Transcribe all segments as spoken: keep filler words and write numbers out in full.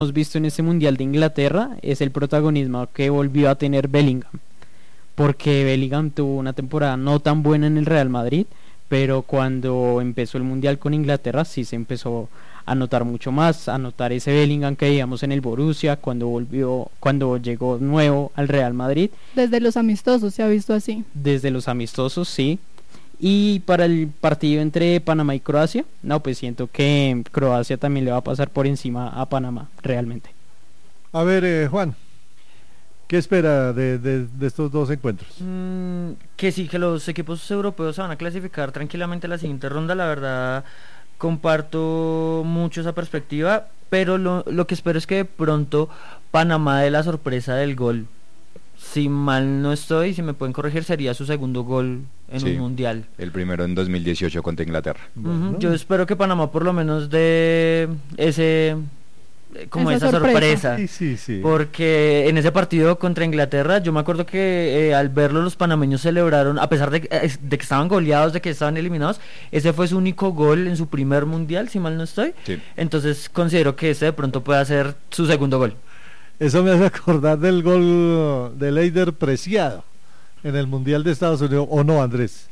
hemos visto en este Mundial de Inglaterra es el protagonismo que volvió a tener Bellingham, porque Bellingham tuvo una temporada no tan buena en el Real Madrid, pero cuando empezó el Mundial con Inglaterra sí se empezó a notar mucho más, a notar ese Bellingham que veíamos en el Borussia cuando volvió, cuando llegó nuevo al Real Madrid. Desde los amistosos se ha visto así. Desde los amistosos, sí. Y para el partido entre Panamá y Croacia, no, pues siento que Croacia también le va a pasar por encima a Panamá, realmente. A ver, eh, Juan, ¿qué espera de, de, de estos dos encuentros? Mm, que sí, que los equipos europeos se van a clasificar tranquilamente a la siguiente ronda, la verdad comparto mucho esa perspectiva, pero lo, lo que espero es que de pronto Panamá dé la sorpresa del gol. Si mal no estoy, si me pueden corregir, sería su segundo gol en sí, un mundial. El primero en dos mil dieciocho contra Inglaterra. Uh-huh. Yo espero que Panamá por lo menos dé ese... como esa, esa sorpresa, sorpresa. Sí, sí, sí. Porque en ese partido contra Inglaterra yo me acuerdo que eh, al verlo los panameños celebraron, a pesar de, eh, de que estaban goleados, de que estaban eliminados, ese fue su único gol en su primer mundial, si mal no estoy. Sí. Entonces considero que ese de pronto puede ser su segundo gol. Eso me hace acordar del gol de Leider Preciado en el mundial de Estados Unidos, ¿o no, Andrés?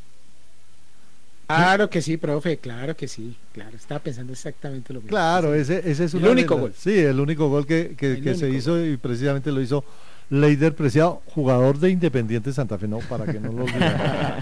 Claro que sí, profe, claro que sí, claro, estaba pensando exactamente lo mismo. Claro, ese, ese es el único la, gol. Sí, el único gol que, que, que se hizo gol. Y precisamente lo hizo Leider Preciado, jugador de Independiente Santa Fe, no, para que no lo olviden.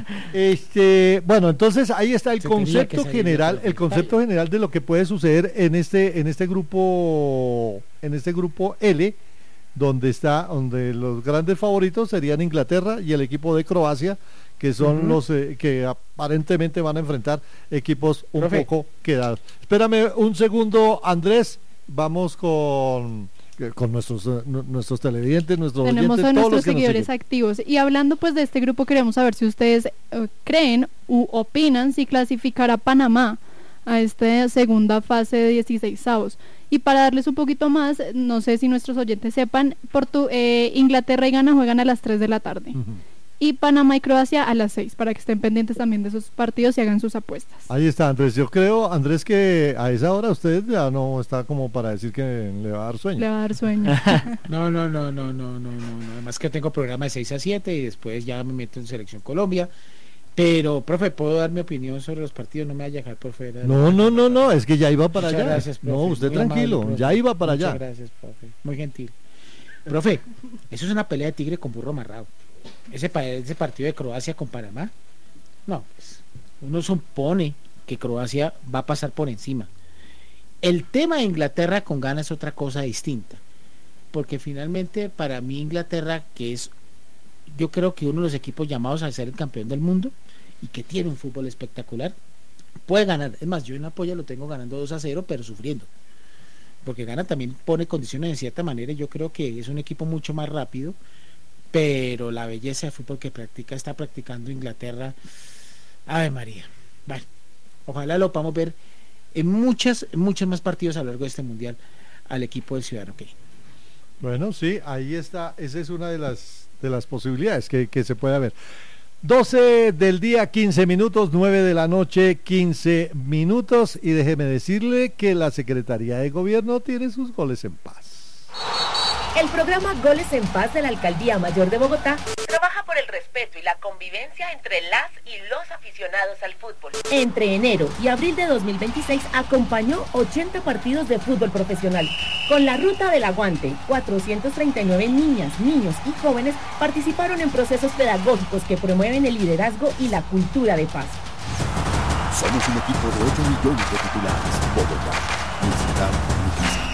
este, bueno, entonces ahí está el se concepto general, el concepto general de lo que puede suceder en este, en este grupo, en este grupo L, donde está, donde los grandes favoritos serían Inglaterra y el equipo de Croacia, que son uh-huh. los eh, que aparentemente van a enfrentar equipos un Profe. poco quedados. Espérame un segundo, Andrés, vamos con con nuestros uh, nuestros televidentes, nuestros Tenemos oyentes, a todos nuestros los que seguidores activos. Y hablando pues de este grupo, queremos saber si ustedes uh, creen u opinan si clasificará Panamá a esta segunda fase de dieciseisavos. Y para darles un poquito más, no sé si nuestros oyentes sepan, Portu eh, Inglaterra y Ghana juegan a las tres de la tarde. Uh-huh. Y Panamá y Croacia a las seis, para que estén pendientes también de esos partidos y hagan sus apuestas. Ahí está, Andrés. Yo creo, Andrés, que a esa hora usted ya no está como para decir que le va a dar sueño. Le va a dar sueño. no, no, no, no, no, no, no, no. Además que tengo programa de seis a siete y después ya me meto en Selección Colombia. Pero, profe, ¿puedo dar mi opinión sobre los partidos? No me vaya a dejar por fuera. No, no, no, no, es que ya iba para Muchas allá. Gracias, profe. No, usted Muy tranquilo, amable, ya iba para Muchas allá. Gracias, profe. Muy gentil. Profe, eso es una pelea de tigre con burro amarrado. Ese, ese partido de Croacia con Panamá, no, pues uno supone que Croacia va a pasar por encima. El tema de Inglaterra con Ghana es otra cosa distinta, porque finalmente para mí Inglaterra, que es yo creo que uno de los equipos llamados a ser el campeón del mundo y que tiene un fútbol espectacular, puede ganar. Es más, yo en la polla lo tengo ganando dos a cero, pero sufriendo, porque Ghana también pone condiciones de cierta manera. Yo creo que es un equipo mucho más rápido, pero la belleza de fútbol que practica está practicando Inglaterra, Ave María. Bueno, ojalá lo podamos ver en muchas, muchos más partidos a lo largo de este mundial al equipo del Ciudadano Kane. Bueno, sí, ahí está, esa es una de las de las posibilidades que, que se puede ver. doce del día, quince minutos, nueve de la noche, quince minutos, y déjeme decirle que la Secretaría de Gobierno tiene sus goles en paz. El programa Goles en Paz de la Alcaldía Mayor de Bogotá trabaja por el respeto y la convivencia entre las y los aficionados al fútbol. Entre enero y abril de dos mil veintiséis acompañó ochenta partidos de fútbol profesional. Con la Ruta del Aguante, cuatrocientos treinta y nueve niñas, niños y jóvenes participaron en procesos pedagógicos que promueven el liderazgo y la cultura de paz. Somos un equipo de ocho millones de titulares. Bogotá, Universidad Municipal.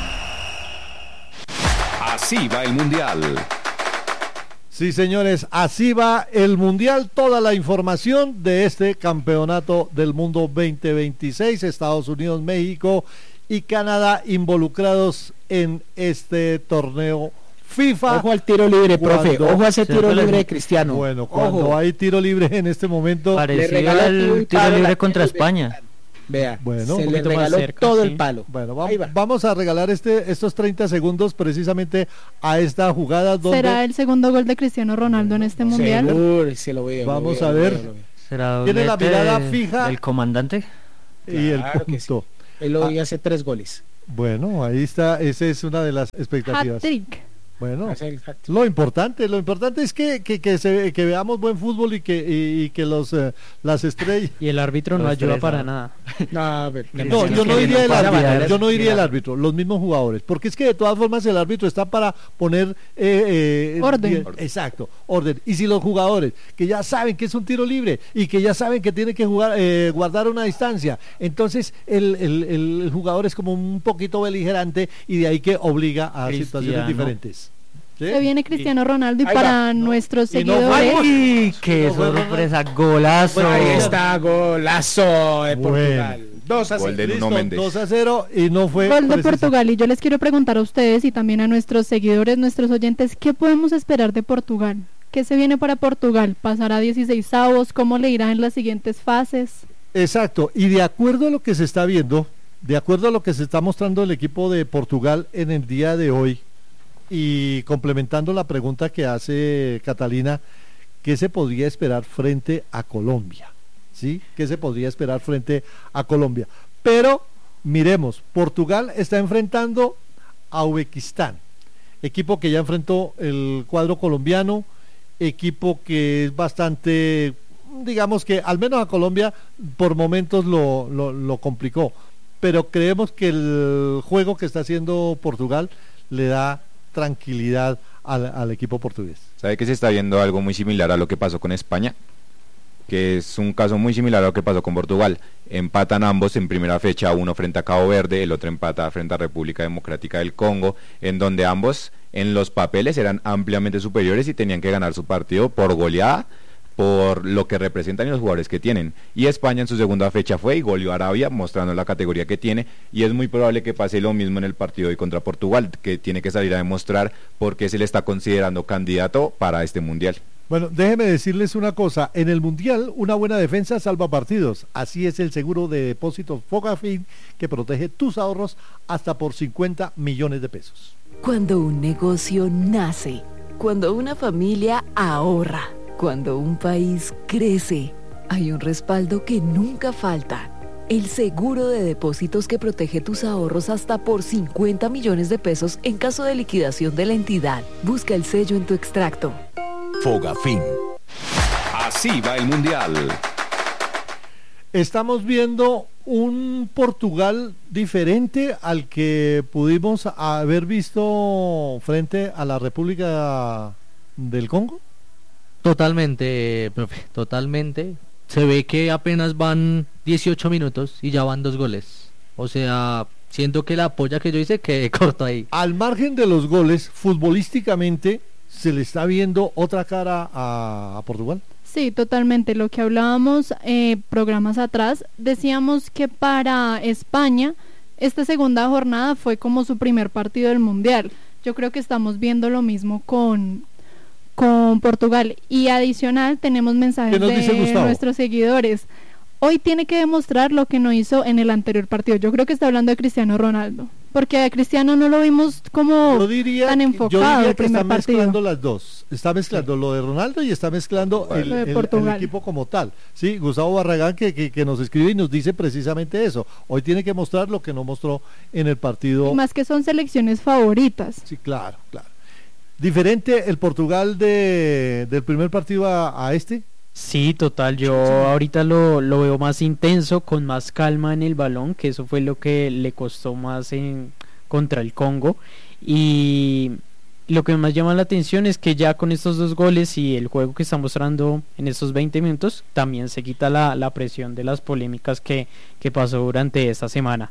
Así va el Mundial. Sí, señores, así va el Mundial. Toda la información de este Campeonato del Mundo veinte veintiséis, Estados Unidos, México y Canadá involucrados en este torneo FIFA. Ojo al tiro libre, profe. Cuando, Ojo a ese tiro libre de Cristiano. Bueno, cuando Ojo. hay tiro libre en este momento, parecido al tiro libre contra España. Vea, bueno, se le regaló cerca, todo sí. el palo. Bueno, va, va. vamos a regalar este estos treinta segundos precisamente a esta jugada donde será el segundo gol de Cristiano Ronaldo en este mundial. Seguro, se lo veo, vamos lo veo, a ver. Lo veo, lo veo. ¿Será tiene la mirada fija el comandante y claro el punto. Sí. Él lo ah. hace tres goles. Bueno, ahí está, esa es una de las expectativas. Hat-trick. Bueno, lo importante, lo importante es que, que, que, se, que veamos buen fútbol y que, y, y que los eh, las estrellas. Y el árbitro no ayuda para nada. No, ver, No, yo no diría el árbitro, yo no diría el árbitro, los mismos jugadores, porque es que de todas formas el árbitro está para poner eh, eh, orden. bien, exacto, orden. Y si los jugadores que ya saben que es un tiro libre y que ya saben que tienen que jugar, eh, guardar una distancia, entonces el, el, el jugador es como un poquito beligerante y de ahí que obliga a Cristiano. situaciones diferentes. ¿Sí? Se viene Cristiano Ronaldo y Ahí para va. nuestros Y no seguidores. ¡Ay, qué No fue sorpresa! ¡Golazo! Bueno, ahí está, golazo de Bueno. Portugal. dos a Gol cero. de Nuno Listo, Méndez. dos a cero y no fue Gol de precisa. Portugal. Y yo les quiero preguntar a ustedes y también a nuestros seguidores, nuestros oyentes, ¿qué podemos esperar de Portugal? ¿Qué se viene para Portugal? ¿Pasará a dieciseisavos? ¿Cómo le irá en las siguientes fases? Exacto, y de acuerdo a lo que se está viendo, de acuerdo a lo que se está mostrando el equipo de Portugal en el día de hoy, y complementando la pregunta que hace Catalina, ¿qué se podría esperar frente a Colombia? ¿Sí? ¿Qué se podría esperar frente a Colombia? Pero miremos, Portugal está enfrentando a Uzbekistán, equipo que ya enfrentó el cuadro colombiano, equipo que es bastante, digamos que al menos a Colombia por momentos lo, lo, lo complicó, pero creemos que el juego que está haciendo Portugal le da tranquilidad al, al equipo portugués. ¿Sabe que se está viendo algo muy similar a lo que pasó con España? Que es un caso muy similar a lo que pasó con Portugal. Empatan ambos en primera fecha, uno frente a Cabo Verde, el otro empata frente a República Democrática del Congo, en donde ambos en los papeles eran ampliamente superiores y tenían que ganar su partido por goleada, por lo que representan y los jugadores que tienen. Y España en su segunda fecha fue y goleó a Arabia, mostrando la categoría que tiene, y es muy probable que pase lo mismo en el partido hoy contra Portugal, que tiene que salir a demostrar por qué se le está considerando candidato para este Mundial. Bueno, déjeme decirles una cosa, en el Mundial una buena defensa salva partidos, así es el seguro de depósitos Fogafin que protege tus ahorros hasta por cincuenta millones de pesos. Cuando un negocio nace, cuando una familia ahorra, cuando un país crece, hay un respaldo que nunca falta. El seguro de depósitos que protege tus ahorros hasta por cincuenta millones de pesos en caso de liquidación de la entidad. Busca el sello en tu extracto. Fogafin. Así va el Mundial. Estamos viendo un Portugal diferente al que pudimos haber visto frente a la República del Congo. Totalmente, profe, totalmente. Se ve que apenas van dieciocho minutos y ya van dos goles. O sea, siento que la polla que yo hice quedé corto ahí. Al margen de los goles, futbolísticamente se le está viendo otra cara a, a Portugal. Sí, totalmente. Lo que hablábamos eh, programas atrás, decíamos que para España esta segunda jornada fue como su primer partido del Mundial. Yo creo que estamos viendo lo mismo con, con Portugal. Y adicional tenemos mensajes de nuestros seguidores. Hoy tiene que demostrar lo que no hizo en el anterior partido. Yo creo que está hablando de Cristiano Ronaldo, porque a Cristiano no lo vimos como yo diría, tan enfocado. Yo diría el que primer está partido. mezclando las dos. Está mezclando sí. lo de Ronaldo y está mezclando el, el, el equipo como tal. Sí, Gustavo Barragán que, que, que nos escribe y nos dice precisamente eso. Hoy tiene que mostrar lo que no mostró en el partido. Y más que son selecciones favoritas. Sí, claro, claro. Diferente el Portugal de, del primer partido a, a este. Sí, total, yo ahorita lo, lo veo más intenso, con más calma en el balón, que eso fue lo que le costó más en, contra el Congo, y lo que más llama la atención es que ya con estos dos goles y el juego que está mostrando en estos veinte minutos, también se quita la, la presión de las polémicas que, que pasó durante esta semana.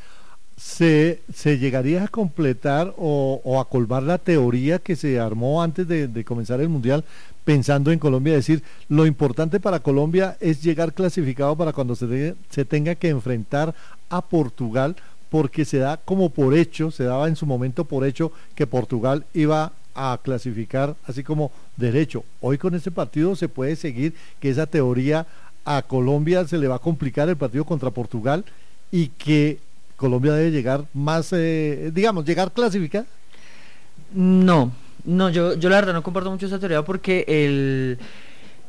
Se, se llegaría a completar o, o a colmar la teoría que se armó antes de, de comenzar el Mundial, pensando en Colombia, decir, lo importante para Colombia es llegar clasificado para cuando se, de, se tenga que enfrentar a Portugal, porque se da como por hecho, se daba en su momento por hecho que Portugal iba a clasificar así como derecho. Hoy con este partido se puede seguir que esa teoría a Colombia se le va a complicar el partido contra Portugal y que Colombia debe llegar más, eh, digamos, llegar clasificada. No, no, yo, yo la verdad no comparto mucho esa teoría porque el,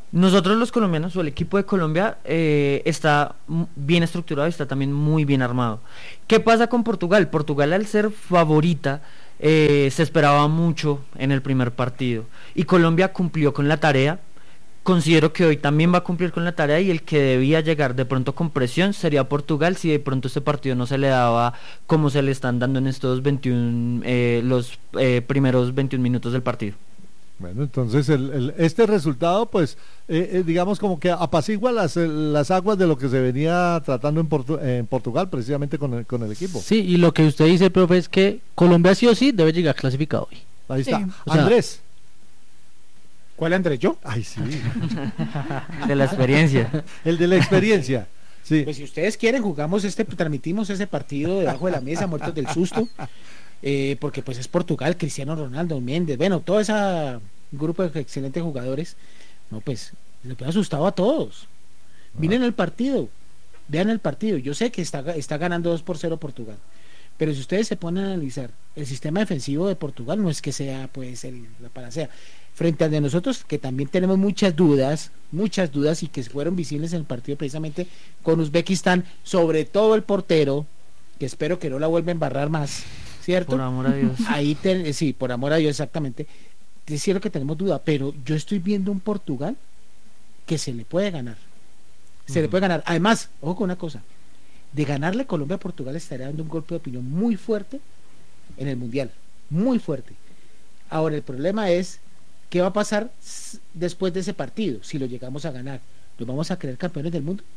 Nosotros los colombianos o el equipo de Colombia eh, está bien estructurado y está también muy bien armado. ¿Qué pasa con Portugal? Portugal, al ser favorita, eh, se esperaba mucho en el primer partido y Colombia cumplió con la tarea. Considero que hoy también va a cumplir con la tarea y el que debía llegar de pronto con presión sería Portugal si de pronto este partido no se le daba como se le están dando en estos veintiuno, eh, los eh, primeros veintiún minutos del partido. Bueno, entonces el, el, este resultado, pues, eh, eh, digamos como que apacigua las, las aguas de lo que se venía tratando en, Portu en Portugal, precisamente con el, con el equipo. Sí, y lo que usted dice, profe, es que Colombia sí o sí debe llegar clasificado hoy. Ahí está. Sí. O sea, Andrés. ¿Cuál Andrés? ¿Yo? Ay, sí. De la experiencia. El de la experiencia. Sí. Pues si ustedes quieren, jugamos este, transmitimos ese partido debajo de la mesa, muertos del susto. Eh, porque pues es Portugal, Cristiano Ronaldo, Méndez, bueno, todo ese grupo de excelentes jugadores, no, pues le ha asustado a todos. Miren el partido, vean el partido. Yo sé que está, está ganando dos por cero Portugal, pero si ustedes se ponen a analizar el sistema defensivo de Portugal, no es que sea pues el, la panacea frente al de nosotros, que también tenemos muchas dudas, muchas dudas y que fueron visibles en el partido precisamente con Uzbekistán, sobre todo el portero, que espero que no la vuelva a embarrar más, ¿cierto? Por amor a Dios. Ahí te, sí, por amor a Dios, exactamente. Es cierto que tenemos duda, pero yo estoy viendo un Portugal que se le puede ganar. Se uh-huh. le puede ganar. Además, ojo con una cosa, de ganarle Colombia a Portugal estaría dando un golpe de opinión muy fuerte en el Mundial, muy fuerte. Ahora, el problema es qué va a pasar después de ese partido, si lo llegamos a ganar. ¿Nos vamos a creer campeones del mundo?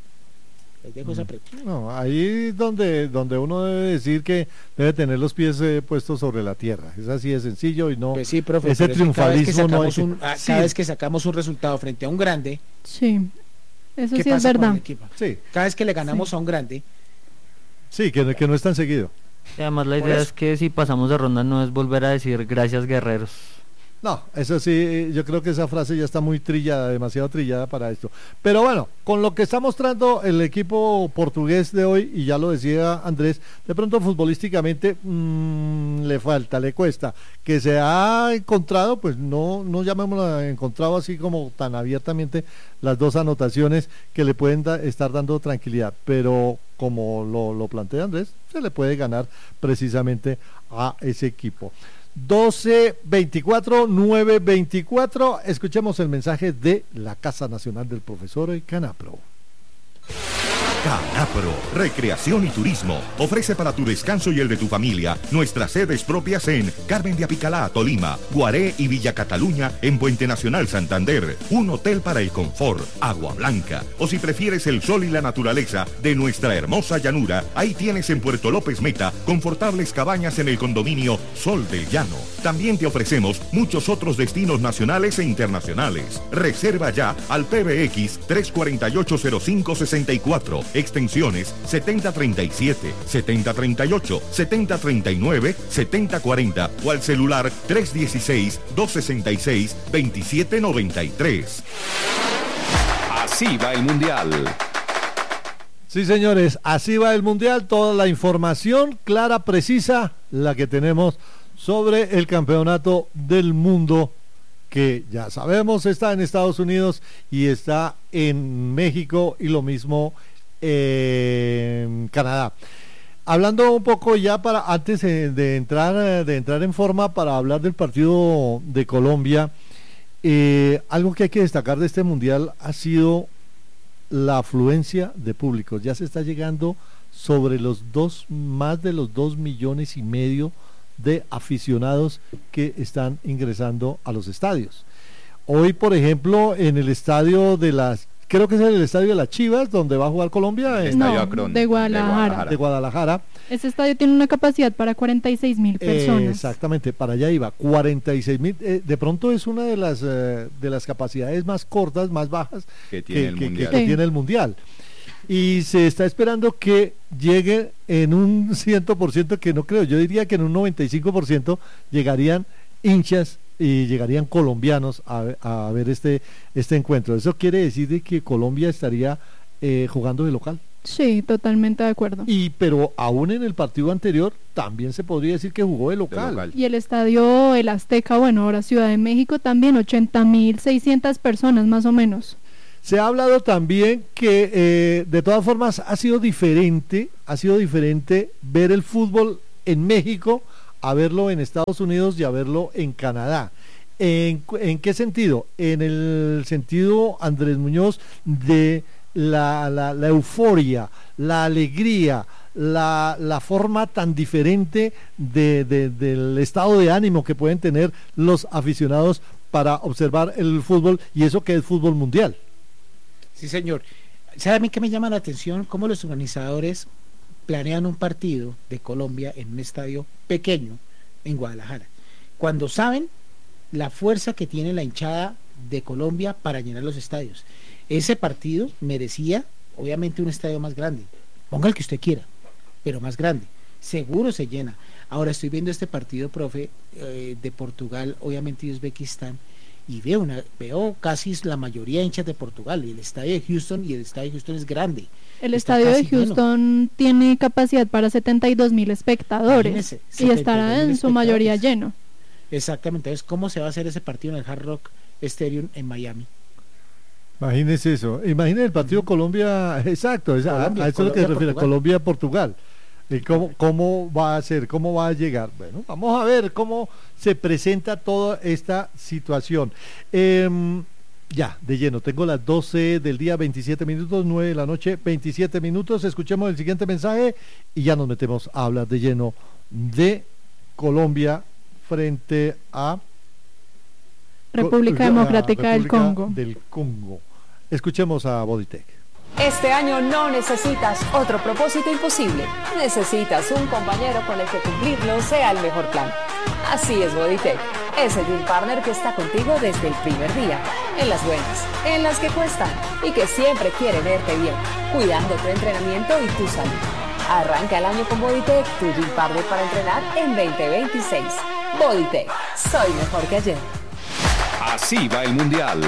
No, ahí donde donde uno debe decir que debe tener los pies eh, puestos sobre la tierra. Es así de sencillo y no pues sí, profe, ese triunfalismo cada vez, que no hay un, que... cada sí. vez que sacamos un resultado frente a un grande, sí, eso sí es verdad. Sí. Cada vez que le ganamos sí. a un grande, sí, que, que no es tan seguido. Y además la idea es que si pasamos de ronda no es volver a decir gracias guerreros. No, eso sí, yo creo que esa frase ya está muy trillada, demasiado trillada para esto. Pero bueno, con lo que está mostrando el equipo portugués de hoy, y ya lo decía Andrés, de pronto futbolísticamente mmm, le falta, le cuesta. Que se ha encontrado, pues no, no llamémoslo encontrado así como tan abiertamente las dos anotaciones que le pueden da, estar dando tranquilidad. Pero como lo, lo plantea Andrés, se le puede ganar precisamente a ese equipo. doce veinticuatro, nueve veinticuatro, escuchemos el mensaje de la Casa Nacional del Profesor Canapro. Canapro, Recreación y Turismo, ofrece para tu descanso y el de tu familia nuestras sedes propias en Carmen de Apicalá, Tolima, Guaré y Villa Cataluña en Puente Nacional, Santander, un hotel para el confort, agua blanca, o si prefieres el sol y la naturaleza de nuestra hermosa llanura, ahí tienes en Puerto López Meta confortables cabañas en el condominio Sol del Llano. También te ofrecemos muchos otros destinos nacionales e internacionales. Reserva ya al P B X tres cuatro ocho cero cinco seis cuatro, extensiones setenta treinta y siete, setenta treinta y ocho, setenta treinta y nueve, setenta cuarenta o al celular tres dieciséis, dos sesenta y seis, veintisiete noventa y tres. Así va el Mundial. Sí, señores, así va el Mundial. Toda la información clara, precisa, la que tenemos sobre el campeonato del mundo, que ya sabemos está en Estados Unidos y está en México y lo mismo en Canadá. Hablando un poco ya para antes de entrar de entrar en forma para hablar del partido de Colombia, eh, algo que hay que destacar de este mundial ha sido la afluencia de públicos. Ya se está llegando sobre los dos, más de los dos millones y medio de aficionados que están ingresando a los estadios. Hoy, por ejemplo, en el estadio de las, creo que es el estadio de las Chivas, donde va a jugar Colombia, en, no, de Guadalajara. de Guadalajara. De Guadalajara. Ese estadio tiene una capacidad para cuarenta y seis mil personas. Eh, exactamente, para allá iba, cuarenta y seis mil. Eh, de pronto es una de las eh, de las capacidades más cortas, más bajas que tiene, que, el, que, mundial. Que, que sí. tiene el mundial. Y se está esperando que llegue en un cien por ciento, que no creo, yo diría que en un noventa y cinco por ciento llegarían hinchas y llegarían colombianos a, a ver este este encuentro. Eso quiere decir de que Colombia estaría eh, jugando de local Sí, totalmente de acuerdo. Y pero aún en el partido anterior también se podría decir que jugó de local. De local. Y el estadio El Azteca, bueno, ahora Ciudad de México también, ochenta mil seiscientas personas más o menos. Se ha hablado también que eh, de todas formas ha sido diferente, ha sido diferente ver el fútbol en México a verlo en Estados Unidos y a verlo en Canadá. ¿En, en qué sentido? En el sentido, Andrés Muñoz, de la, la, la euforia, la alegría, la, la forma tan diferente de, de, del estado de ánimo que pueden tener los aficionados para observar el fútbol, y eso que es fútbol mundial. Sí, señor. ¿Sabe a mí qué me llama la atención? Cómo los organizadores planean un partido de Colombia en un estadio pequeño en Guadalajara, cuando saben la fuerza que tiene la hinchada de Colombia para llenar los estadios. Ese partido merecía obviamente un estadio más grande, ponga el que usted quiera, pero más grande, seguro se llena. Ahora estoy viendo este partido, profe, eh, de Portugal, obviamente, y Uzbekistán, y veo una veo casi la mayoría de hinchas de Portugal, y el estadio de Houston, y el estadio de Houston es grande. El estadio de Houston lleno. Tiene capacidad para setenta y dos mil espectadores, y estará en su mayoría lleno. Exactamente. Entonces, ¿cómo se va a hacer ese partido en el Hard Rock Stadium en Miami? Imagínese eso, imagínese el partido uh-huh. Colombia, exacto, esa, Colombia, a eso es lo que se refiere, Colombia-Portugal. ¿Y cómo, cómo va a ser? ¿Cómo va a llegar? Bueno, vamos a ver cómo se presenta toda esta situación. Eh, ya, de lleno, tengo las doce del día, veintisiete minutos, nueve de la noche, veintisiete minutos. Escuchemos el siguiente mensaje y ya nos metemos a hablar de lleno de Colombia frente a República Democrática del Congo. del Congo. Escuchemos a Bodytech. Este año no necesitas otro propósito imposible. Necesitas un compañero con el que cumplirlo sea el mejor plan. Así es Bodytech. Es el Dream Partner que está contigo desde el primer día. En las buenas, en las que cuestan y que siempre quiere verte bien, cuidando tu entrenamiento y tu salud. Arranca el año con Bodytech, tu Dream Partner para entrenar en veinte veintiséis. Bodytech, soy mejor que ayer. Así va el Mundial.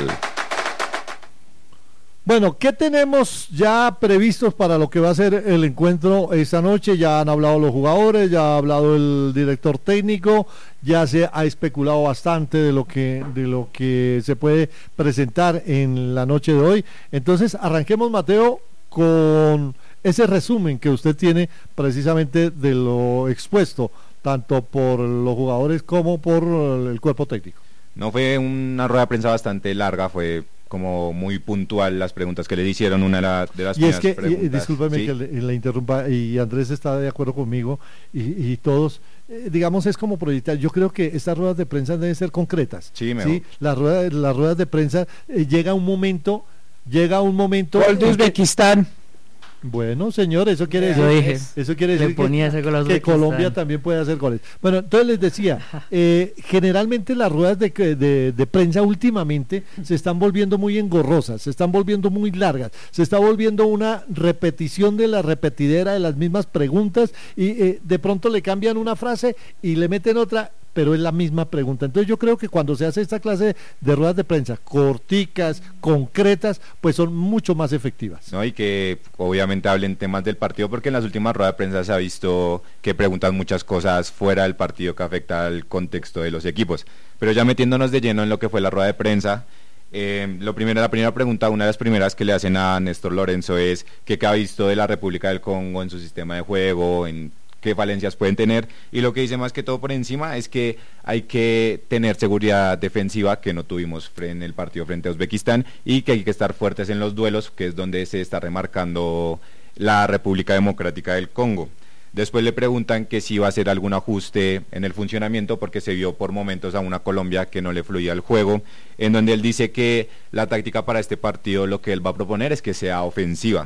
Bueno, ¿qué tenemos ya previstos para lo que va a ser el encuentro esta noche? Ya han hablado los jugadores, ya ha hablado el director técnico, ya se ha especulado bastante de lo que de lo que se puede presentar en la noche de hoy. Entonces, arranquemos, Mateo, con ese resumen que usted tiene precisamente de lo expuesto, tanto por los jugadores como por el cuerpo técnico. No fue una rueda de prensa bastante larga, fue como muy puntual las preguntas que le hicieron, una de, la, de las y es que, preguntas. Y, discúlpeme ¿sí? que le, le interrumpa, y Andrés está de acuerdo conmigo, y, y todos, eh, digamos, es como proyectar. Yo creo que estas ruedas de prensa deben ser concretas. Sí, mejor. ¿sí? Las ruedas, las ruedas de prensa, eh, llega un momento, llega un momento... Gol de Uzbekistán. Bueno, señor, eso quiere decir, dije, eso quiere decir ponía que, ese que Colombia también puede hacer goles. Bueno, entonces les decía, eh, generalmente las ruedas de, de, de prensa últimamente se están volviendo muy engorrosas, se están volviendo muy largas, se está volviendo una repetición de la repetidera de las mismas preguntas, y eh, de pronto le cambian una frase y le meten otra, pero es la misma pregunta. Entonces yo creo que cuando se hace esta clase de ruedas de prensa corticas, concretas, pues son mucho más efectivas. No, y que obviamente hablen temas del partido, porque en las últimas ruedas de prensa se ha visto que preguntan muchas cosas fuera del partido que afecta al contexto de los equipos. Pero ya metiéndonos de lleno en lo que fue la rueda de prensa, eh, lo primero, la primera pregunta, una de las primeras que le hacen a Néstor Lorenzo es que qué ha visto de la República del Congo en su sistema de juego, en qué falencias pueden tener, y lo que dice más que todo por encima es que hay que tener seguridad defensiva que no tuvimos en el partido frente a Uzbekistán, y que hay que estar fuertes en los duelos, que es donde se está remarcando la República Democrática del Congo. Después le preguntan que si va a hacer algún ajuste en el funcionamiento, porque se vio por momentos a una Colombia que no le fluía el juego, en donde él dice que la táctica para este partido, lo que él va a proponer es que sea ofensiva,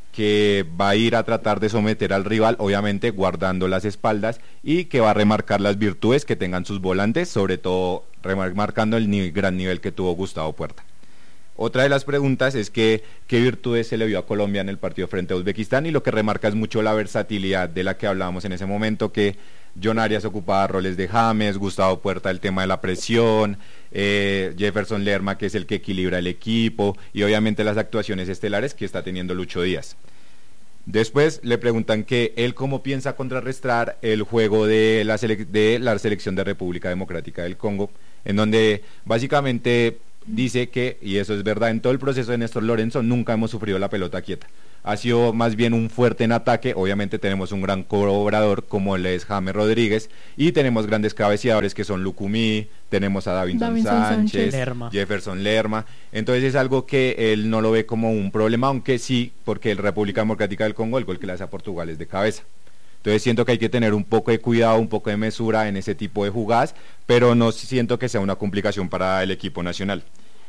que va a ir a tratar de someter al rival, obviamente guardando las espaldas, y que va a remarcar las virtudes que tengan sus volantes, sobre todo remarcando el nivel, gran nivel que tuvo Gustavo Puerta. Otra de las preguntas es que qué virtudes se le vio a Colombia en el partido frente a Uzbekistán, y lo que remarca es mucho la versatilidad de la que hablábamos en ese momento, que John Arias ocupaba roles de James, Gustavo Puerta el tema de la presión, eh, Jefferson Lerma, que es el que equilibra el equipo, y obviamente las actuaciones estelares que está teniendo Lucho Díaz. Después le preguntan que él cómo piensa contrarrestar el juego de la, sele de la selección de República Democrática del Congo, en donde básicamente dice que, y eso es verdad, en todo el proceso de Néstor Lorenzo nunca hemos sufrido la pelota quieta. Ha sido más bien un fuerte en ataque. Obviamente tenemos un gran colaborador como él es James Rodríguez, y tenemos grandes cabeceadores que son Lucumí, tenemos a Davinson, Davinson Sánchez, Sánchez. Lerma. Jefferson Lerma. Entonces es algo que él no lo ve como un problema, aunque sí, porque el República Democrática del Congo, el gol que le hace a Portugal es de cabeza. Entonces siento que hay que tener un poco de cuidado, un poco de mesura en ese tipo de jugadas, pero no siento que sea una complicación para el equipo nacional.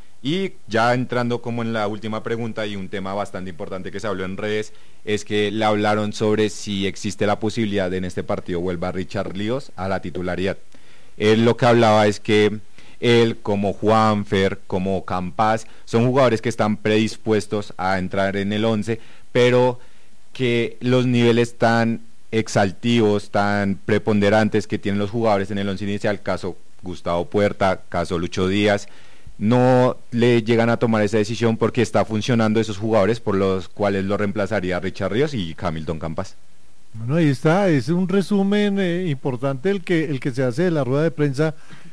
Y ya entrando como en la última pregunta, y un tema bastante importante que se habló en redes, es que le hablaron sobre si existe la posibilidad de en este partido vuelva Richard Líos a la titularidad. Él lo que hablaba es que él, como Juanfer, como Campas, son jugadores que están predispuestos a entrar en el once, pero que los niveles tan exaltivos, tan preponderantes que tienen los jugadores en el once inicial, caso Gustavo Puerta, caso Lucho Díaz, no le llegan a tomar esa decisión porque está funcionando esos jugadores por los cuales lo reemplazaría Richard Ríos y Hamilton Campas. Bueno, ahí está, es un resumen eh, importante el que el que se hace de la rueda de prensa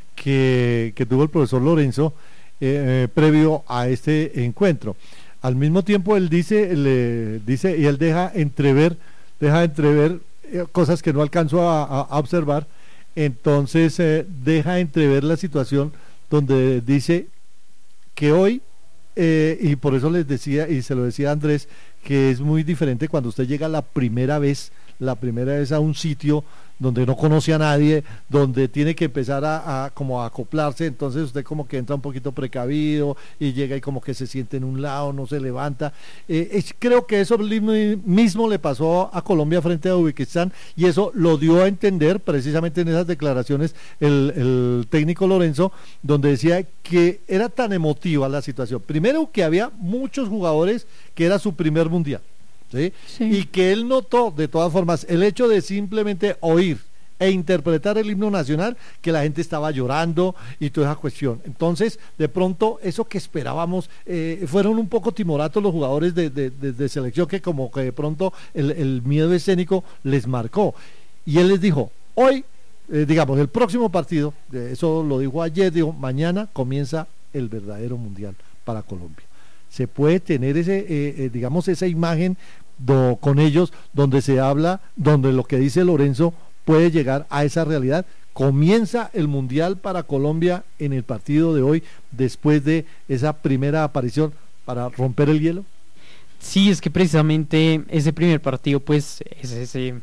que, que tuvo el profesor Lorenzo eh, eh, previo a este encuentro. Al mismo tiempo él dice, le dice y él deja entrever, deja entrever eh, cosas que no alcanzo a, a, a observar, entonces eh, deja entrever la situación donde dice que hoy, eh, y por eso les decía, y se lo decía a Andrés, que es muy diferente cuando usted llega la primera vez, la primera vez a un sitio donde no conoce a nadie, donde tiene que empezar a, a como a acoplarse, entonces usted como que entra un poquito precavido y llega y como que se siente en un lado, no se levanta. Eh, es, creo que eso mismo le pasó a Colombia frente a Uzbekistán, y eso lo dio a entender precisamente en esas declaraciones el, el técnico Lorenzo, donde decía que era tan emotiva la situación. Primero, que había muchos jugadores que era su primer mundial. ¿Sí? Sí. Y que él notó, de todas formas, el hecho de simplemente oír e interpretar el himno nacional, que la gente estaba llorando y toda esa cuestión. Entonces, de pronto, eso que esperábamos, eh, fueron un poco timoratos los jugadores de, de, de, de selección, que como que de pronto el, el miedo escénico les marcó. Y él les dijo, hoy, eh, digamos, el próximo partido, eh, eso lo dijo ayer, dijo, mañana comienza el verdadero mundial para Colombia. Se puede tener ese, eh, eh, digamos, esa imagen do, con ellos, donde se habla, donde lo que dice Lorenzo puede llegar a esa realidad. Comienza el mundial para Colombia en el partido de hoy, después de esa primera aparición para romper el hielo. Sí, es que precisamente ese primer partido pues es ese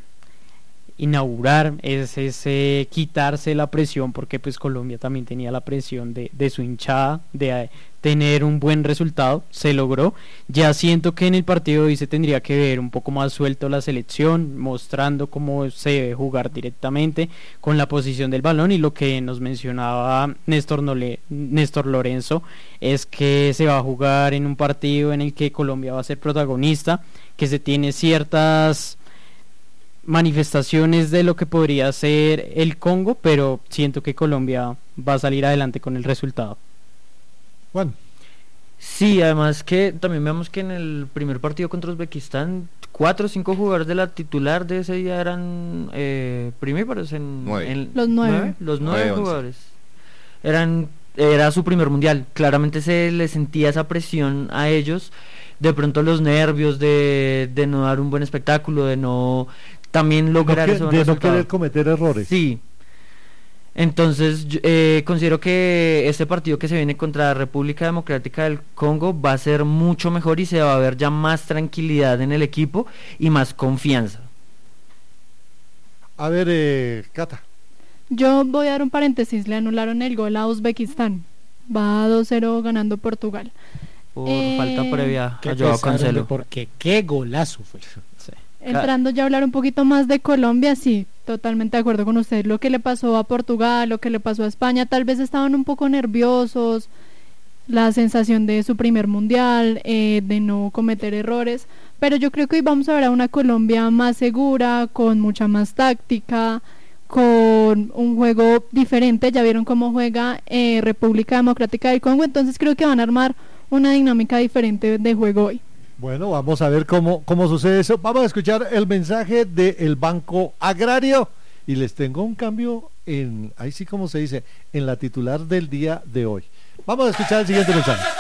inaugurar, es ese quitarse la presión, porque pues Colombia también tenía la presión de, de su hinchada, de eh, tener un buen resultado, se logró. Ya siento que en el partido de hoy se tendría que ver un poco más suelto la selección, mostrando cómo se debe jugar directamente con la posición del balón, y lo que nos mencionaba Néstor, Nole, Néstor Lorenzo es que se va a jugar en un partido en el que Colombia va a ser protagonista, que se tiene ciertas manifestaciones de lo que podría ser el Congo, pero siento que Colombia va a salir adelante con el resultado. Bueno, sí, además que también vemos que en el primer partido contra Uzbekistán, cuatro o cinco jugadores de la titular de ese día eran eh, primíparos en, en los nueve, nueve los nueve, nueve jugadores eran era su primer mundial. Claramente se les sentía esa presión a ellos, de pronto los nervios de, de no dar un buen espectáculo, de no también lograr no que, ese buen de resultado. No querer cometer errores. Sí. Entonces eh, considero que este partido que se viene contra la República Democrática del Congo va a ser mucho mejor, y se va a ver ya más tranquilidad en el equipo y más confianza. A ver, eh, Cata. Yo voy a dar un paréntesis, le anularon el gol a Uzbekistán, va dos cero ganando Portugal. Por eh, falta previa a Joao Cancelo. Porque qué golazo fue. Sí. Entrando ya a hablar un poquito más de Colombia, sí, totalmente de acuerdo con usted. Lo que le pasó a Portugal, lo que le pasó a España, tal vez estaban un poco nerviosos, la sensación de su primer mundial, eh, de no cometer errores, pero yo creo que hoy vamos a ver a una Colombia más segura, con mucha más táctica, con un juego diferente. Ya vieron cómo juega eh, República Democrática del Congo, entonces creo que van a armar una dinámica diferente de juego hoy. Bueno, vamos a ver cómo, cómo sucede eso. Vamos a escuchar el mensaje del Banco Agrario y les tengo un cambio en, ahí sí como se dice, en la titular del día de hoy. Vamos a escuchar el siguiente mensaje.